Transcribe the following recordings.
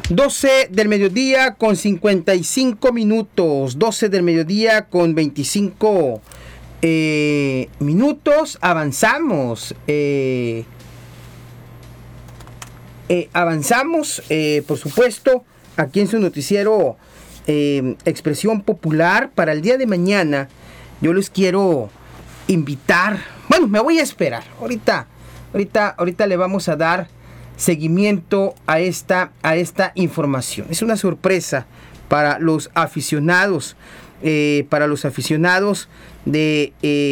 12 del mediodía con 55 minutos. 12 del mediodía con 25 minutos. Avanzamos. Avanzamos, por supuesto, aquí en su noticiero Expresión Popular. Para el día de mañana, yo les quiero invitar. Bueno, me voy a esperar. Ahorita le vamos a dar seguimiento a esta información. Es una sorpresa para los aficionados, del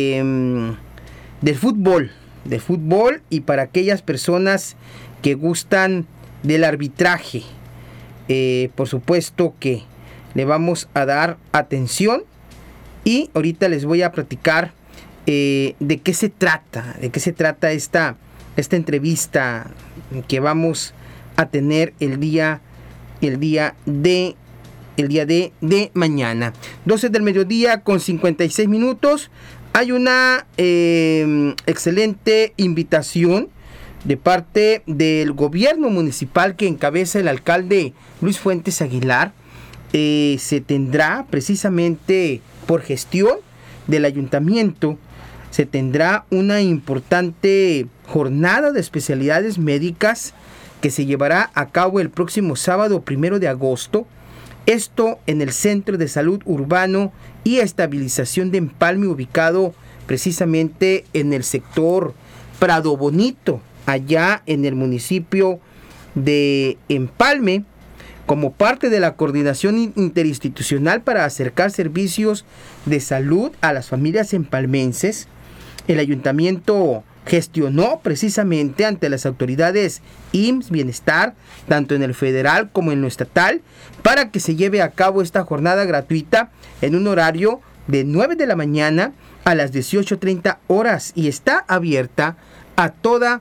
fútbol y para aquellas personas que gustan del arbitraje. Por supuesto que le vamos a dar atención y ahorita les voy a platicar de qué se trata esta entrevista que vamos a tener el día de mañana. 12 del mediodía con 56 minutos. Hay una excelente invitación de parte del gobierno municipal que encabeza el alcalde Luis Fuentes Aguilar. Se tendrá precisamente por gestión del ayuntamiento, se tendrá una importante jornada de especialidades médicas que se llevará a cabo el próximo sábado 1 de agosto. Esto en el Centro de Salud Urbano y Estabilización de Empalme, ubicado precisamente en el sector Prado Bonito, allá en el municipio de Empalme, como parte de la coordinación interinstitucional para acercar servicios de salud a las familias empalmenses. El ayuntamiento gestionó precisamente ante las autoridades IMSS Bienestar, tanto en el federal como en lo estatal, para que se lleve a cabo esta jornada gratuita en un horario de 9 de la mañana a las 18:30 horas y está abierta a toda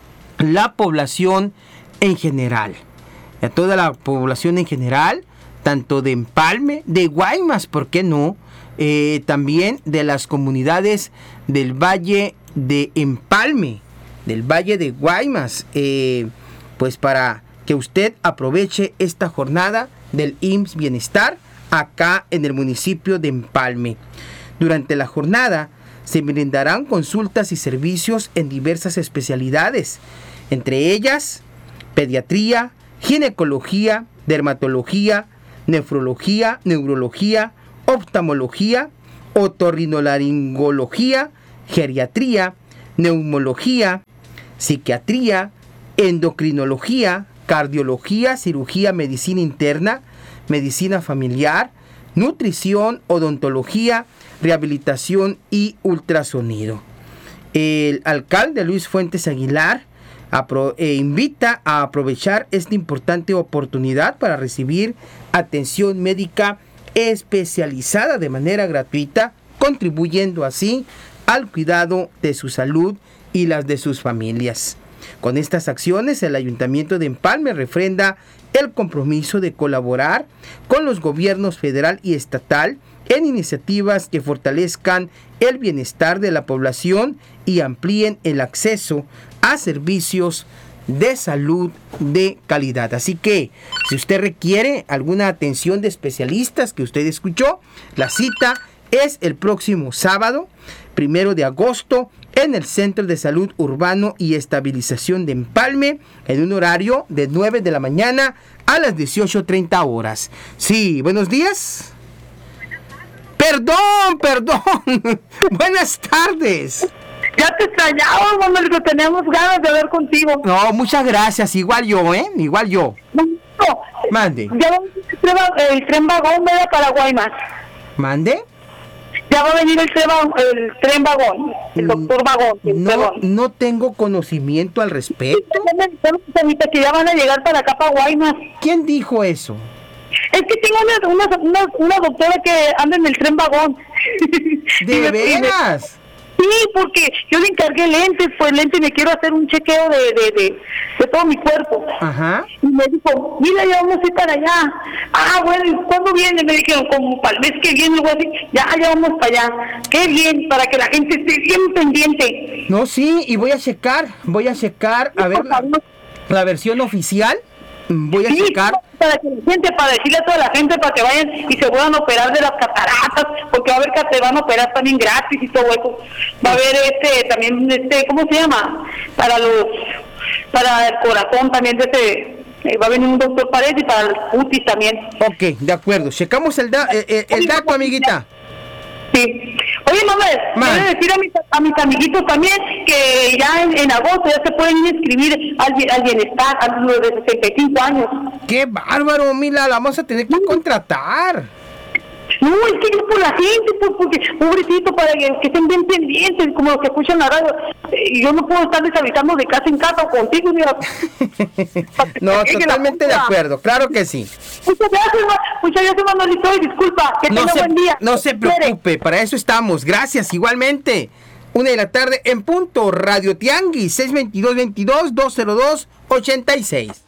la población en general. A toda la población en general, tanto de Empalme, de Guaymas, ¿por qué no? También de las comunidades del Valle de Empalme, del Valle de Guaymas, pues para que usted aproveche esta jornada del IMSS Bienestar acá en el municipio de Empalme. Durante la jornada se brindarán consultas y servicios en diversas especialidades, entre ellas pediatría, ginecología, dermatología, nefrología, neurología, oftalmología, otorrinolaringología, geriatría, neumología, psiquiatría, endocrinología, cardiología, cirugía, medicina interna, medicina familiar, nutrición, odontología, rehabilitación y ultrasonido. El alcalde Luis Fuentes Aguilar invita a aprovechar esta importante oportunidad para recibir atención médica especializada de manera gratuita, contribuyendo así al cuidado de su salud y las de sus familias. Con estas acciones, el Ayuntamiento de Empalme refrenda el compromiso de colaborar con los gobiernos federal y estatal en iniciativas que fortalezcan el bienestar de la población y amplíen el acceso a servicios de salud de calidad. Así que, si usted requiere alguna atención de especialistas que usted escuchó, la cita es el próximo sábado, 1 de agosto, en el Centro de Salud Urbano y Estabilización de Empalme, en un horario de 9 de la mañana a las 18:30 horas. Sí, buenos días. Perdón. Buenas tardes. Ya te extrañaba, Manuel, tenemos ganas de hablar contigo. No, muchas gracias. Igual yo. No, Mande. Ya va a venir el tren vagón, ¿verdad? Para Guaymas. ¿Mande? Ya va a venir el tren vagón, el doctor vagón. No tengo conocimiento al respecto. Que ya van a llegar para acá, para Guaymas. ¿Quién dijo eso? Es que tengo una doctora que anda en el tren vagón. ¿De veras? Sí, porque yo le encargué lentes, y me quiero hacer un chequeo de todo mi cuerpo. Ajá. Y me dijo, mira, ya vamos a ir para allá. Ah, bueno, ¿y cuándo viene? Me dijeron, como para el mes que viene, algo así. Ya vamos para allá. Qué bien, para que la gente esté bien pendiente. No, sí, y voy a checar, a ver la versión oficial Voy a Sí, checar. para que la gente, para decirle a toda la gente para que vayan y se puedan operar de las cataratas, porque va a haber que te van a operar también gratis y todo eso. Va a haber también ¿cómo se llama? Para el corazón también va a venir un doctor para eso y para el cutis también. Ok, de acuerdo. Checamos el dato, amiguita. Sí. Oye, mamá, quiero decir a mis amiguitos también que ya en agosto ya se pueden inscribir al bienestar, a los de 65 años. ¡Qué bárbaro, Mila! La vamos a tener que contratar. No, es que yo por la gente, porque pobrecito, para que estén bien pendientes, como los que escuchan la radio. Yo no puedo estar desavisando de casa en casa o contigo, mira. No, totalmente de acuerdo, claro que sí. Muchas gracias, Manolito, y disculpa, que tenga buen día. No se preocupe, para eso estamos. Gracias, igualmente. 1:00 p.m. en punto, Radio Tianguis, 622-22-202-86.